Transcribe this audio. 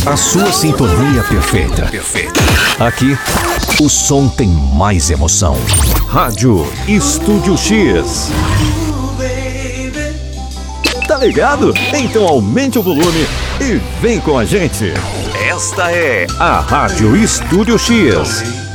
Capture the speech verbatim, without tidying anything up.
A sua sintonia perfeita. Perfeita. Aqui, o som tem mais emoção. Rádio Estúdio X. Tá ligado? Então aumente o volume e vem com a gente. Esta é a Rádio Estúdio X.